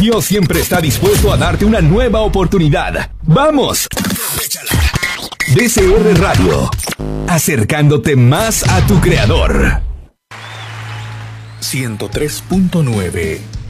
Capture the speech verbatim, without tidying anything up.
Dios siempre está dispuesto a darte una nueva oportunidad. ¡Vamos! D C R Radio, acercándote más a tu creador. ciento tres punto nueve